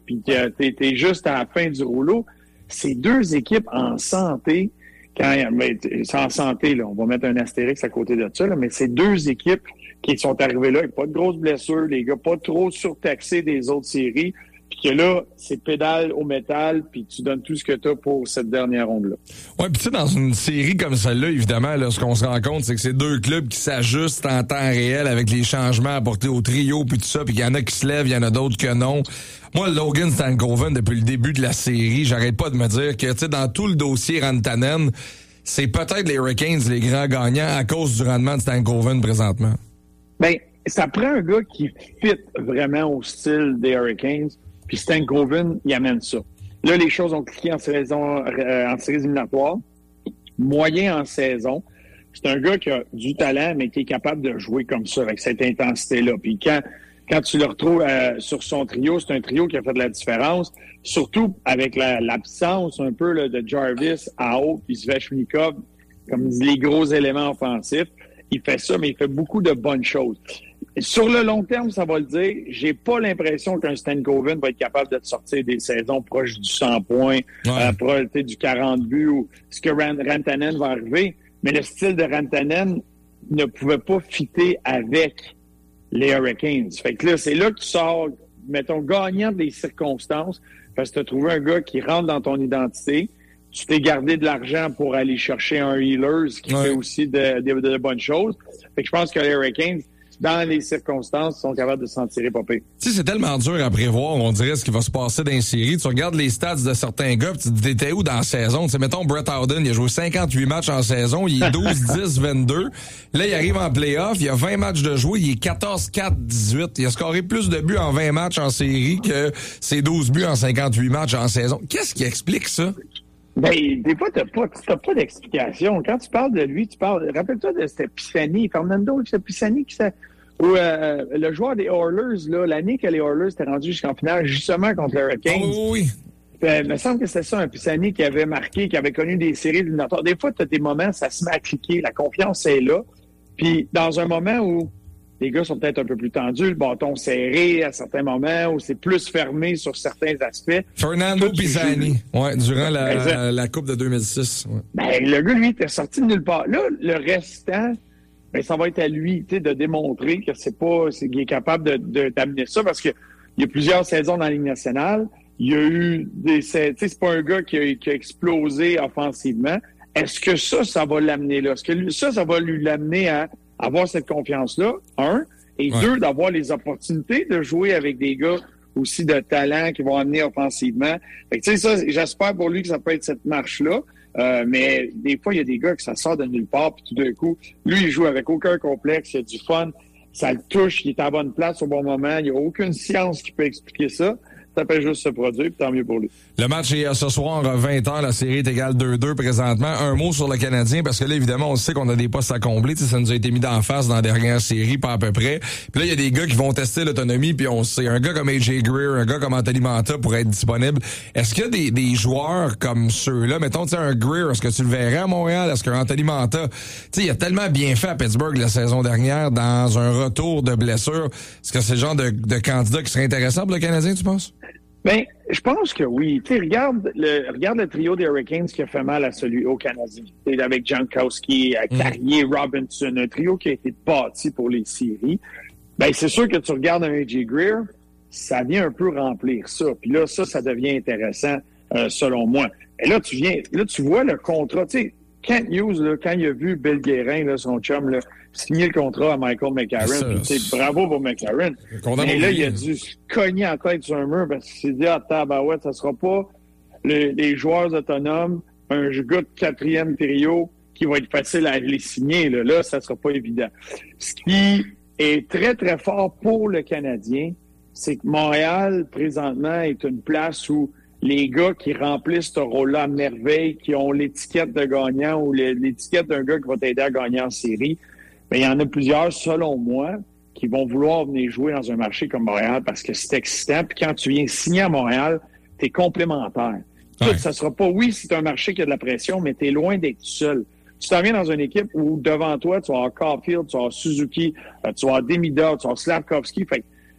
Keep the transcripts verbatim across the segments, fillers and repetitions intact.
puis que t'es, t'es juste à la fin du rouleau, ces deux équipes en santé, quand mais, c'est en santé, là, on va mettre un astérix à côté de ça, là, mais ces deux équipes qui sont arrivées là, pas de grosses blessures, les gars pas trop surtaxés des autres séries, puis que là, c'est pédale au métal, puis tu donnes tout ce que tu as pour cette dernière ronde-là. Ouais, puis tu sais, dans une série comme celle-là, évidemment, là, ce qu'on se rend compte, c'est que c'est deux clubs qui s'ajustent en temps réel avec les changements apportés au trio, puis tout ça, puis il y en a qui se lèvent, il y en a d'autres que non. Moi, Logan Stankoven, depuis le début de la série, j'arrête pas de me dire que, tu sais, dans tout le dossier Rantanen, c'est peut-être les Hurricanes les grands gagnants à cause du rendement de Stankoven présentement. Ben, ça prend un gars qui fit vraiment au style des Hurricanes, puis Stankoven, il amène ça. Là, les choses ont cliqué en saison, euh, en séries éliminatoires, moyen en saison. C'est un gars qui a du talent, mais qui est capable de jouer comme ça, avec cette intensité-là. Puis quand, quand tu le retrouves euh, sur son trio, c'est un trio qui a fait de la différence, surtout avec la, l'absence un peu là, de Jarvis à haut, puis Svechnikov, comme les gros éléments offensifs. Il fait ça, mais il fait beaucoup de bonnes choses. Sur le long terme, ça va le dire, j'ai pas l'impression qu'un Stankoven va être capable de te sortir des saisons proches du cent points, ouais. euh, proche du quarante buts, ou ce que Rantanen va arriver. Mais le style de Rantanen ne pouvait pas fitter avec les Hurricanes. Fait que là, c'est là que tu sors, mettons, gagnant des circonstances, parce que tu as trouvé un gars qui rentre dans ton identité. Tu t'es gardé de l'argent pour aller chercher un Healers qui ouais. fait aussi de, de, de bonnes choses. Fait que je pense que les Hurricanes, dans les circonstances, sont capables de s'en tirer pas pire. Tu sais, c'est tellement dur à prévoir, on dirait, ce qui va se passer dans les séries. Tu regardes les stats de certains gars, pis tu te dis, t'étais où dans la saison? Tu sais, mettons, Brett Howden, il a joué cinquante-huit matchs en saison, il est douze, dix, vingt-deux. Là, il arrive en play-off, il a vingt matchs de jouer, il est quatorze, quatre, dix-huit. Il a scoré plus de buts en vingt matchs en série que ses douze buts en cinquante-huit matchs en saison. Qu'est-ce qui explique ça? Ben, des fois, t'as pas, t'as pas d'explication. Quand tu parles de lui, tu parles, rappelle-toi de cette Pisani, Fernando Pisani, qui s'est, ou, euh, le joueur des Oilers, là, l'année que les Oilers étaient rendus jusqu'en finale, justement contre les Hurricanes. Oh, oui. Ben, il me semble que c'était ça, un Pisani qui avait marqué, qui avait connu des séries éliminatoires. Des fois, t'as des moments, ça se met à cliquer, la confiance est là. Puis, dans un moment où les gars sont peut-être un peu plus tendus, le bâton serré à certains moments, où c'est plus fermé sur certains aspects. Fernando Pisani, ouais, durant la, la, la Coupe de deux mille six. Ouais. Ben, le gars, lui, était sorti de nulle part. Là, le restant, ben, ça va être à lui, tu sais, de démontrer que c'est pas, c'est qu'il est capable de, de, d'amener ça, parce que il y a plusieurs saisons dans la Ligue nationale. Il y a eu des, tu sais, c'est pas un gars qui a, qui a explosé offensivement. Est-ce que ça, ça va l'amener là? Est-ce que lui, ça, ça va lui l'amener à avoir cette confiance-là, un, et ouais. deux, d'avoir les opportunités de jouer avec des gars aussi de talent qui vont amener offensivement. Fait que, tu sais, ça, j'espère pour lui que ça peut être cette marche-là, euh, mais des fois, il y a des gars que ça sort de nulle part, puis tout d'un coup, lui, il joue avec aucun complexe, il a du fun, ça le touche, il est à la bonne place au bon moment, il n'y a aucune science qui peut expliquer ça. Ça peut juste se produire, puis tant mieux pour lui. Le match est ce soir à vingt heures, la série est égale deux deux présentement. Un mot sur le Canadien, parce que là, évidemment, on sait qu'on a des postes à combler. Tu sais, ça nous a été mis d'en face dans la dernière série, pas à peu près. Puis là, il y a des gars qui vont tester l'autonomie, puis on sait, un gars comme A J Greer, un gars comme Anthony Manta pourrait être disponible. Est-ce qu'il y a des, des joueurs comme ceux-là, mettons, tu sais, un Greer, est-ce que tu le verrais à Montréal? Est-ce qu'un Anthony Manta, tu sais, il a tellement bien fait à Pittsburgh la saison dernière dans un retour de blessure. Est-ce que c'est le genre de, de candidat qui serait intéressant pour le Canadien, tu penses? Ben, je pense que oui. Tu sais, regarde le, regarde le trio des Hurricanes qui a fait mal à celui au Canadien. T'sais, avec Jankowski, Carrier, mm. Robinson, un trio qui a été bâti pour les séries. Ben, c'est sûr que tu regardes un A J Greer, ça vient un peu remplir ça. Puis là, ça, ça devient intéressant, euh, selon moi. Et là, tu viens, là, tu vois le contrat. Tu sais, Kent Hughes, là, quand il a vu Bill Guérin, là, son chum, là, signer le contrat à Michael McLaren. Puis, bravo pour McLaren. Mais là, il a dû se cogner en tête sur un mur parce qu'il s'est dit, ah, tabarouette, ça sera pas le, les joueurs autonomes, un gars de quatrième trio qui va être facile à les signer. Là, là ça sera pas évident. Ce qui est très, très fort pour le Canadien, c'est que Montréal, présentement, est une place où les gars qui remplissent ce rôle-là à merveille, qui ont l'étiquette de gagnant ou l'étiquette d'un gars qui va t'aider à gagner en série, mais il y en a plusieurs, selon moi, qui vont vouloir venir jouer dans un marché comme Montréal parce que c'est excitant. Puis quand tu viens signer à Montréal, t'es complémentaire. Ouais. Tout, ça sera pas, oui, c'est un marché qui a de la pression, mais t'es loin d'être seul. Tu t'en viens dans une équipe où devant toi, tu vas avoir Caulfield, tu vas avoir Suzuki, tu vas avoir Demidov, tu vas avoir Slavkovski. Fait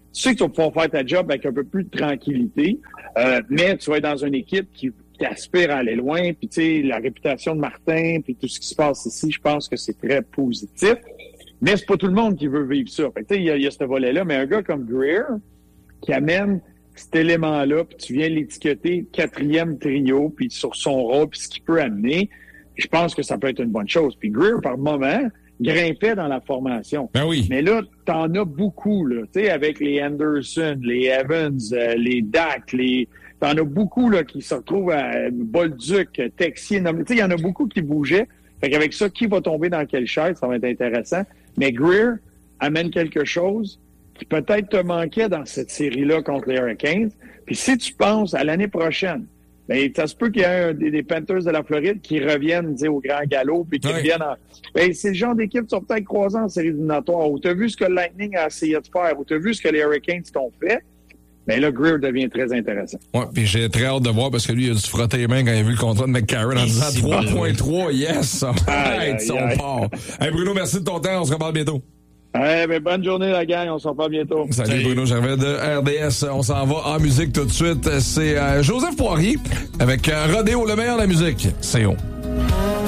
Tu sais que tu vas pouvoir faire ta job avec un peu plus de tranquillité, euh, mais tu vas être dans une équipe qui, qui aspire à aller loin. Puis, tu sais, la réputation de Martin, puis tout ce qui se passe ici, je pense que c'est très positif. Mais c'est pas tout le monde qui veut vivre ça. Fait que, tu sais, il y a, il y a ce volet-là. Mais un gars comme Greer, qui amène cet élément-là, puis tu viens l'étiqueter quatrième trio, puis sur son rôle, puis ce qu'il peut amener, je pense que ça peut être une bonne chose. Puis Greer, par moment, grimpait dans la formation. Ben oui. Mais là, t'en as beaucoup, là. Tu sais, avec les Anderson, les Evans, euh, les Dak, les... T'en as beaucoup, là, qui se retrouvent à Bolduc, Texier. Tu sais, il y en a beaucoup qui bougeaient. Fait qu'avec ça, qui va tomber dans quelle chaise, ça va être intéressant. Mais Greer amène quelque chose qui peut-être te manquait dans cette série-là contre les Hurricanes. Puis si tu penses à l'année prochaine, ben, ça se peut qu'il y ait un des, des Panthers de la Floride qui reviennent, au grand galop, puis qui ouais. reviennent en... Ben, c'est le genre d'équipe qui sont peut-être croisés en série éliminatoire, où tu as vu ce que le Lightning a essayé de faire, où tu as vu ce que les Hurricanes t'ont fait. Ben là, Greer devient très intéressant. Ouais, puis j'ai très hâte de voir parce que lui, il a dû se frotter les mains quand il a vu le contrat de McCarron en disant trois virgule trois, yes! Arrête son part. Hey Bruno, merci de ton temps, on se reparle bientôt. Ouais, ben bonne journée la gang, on se reparle bientôt. Salut, Salut. Bruno Gervais de R D S. On s'en va en musique tout de suite. C'est euh, Joseph Poirier avec euh, Rodéo, le meilleur de la musique. C'est on.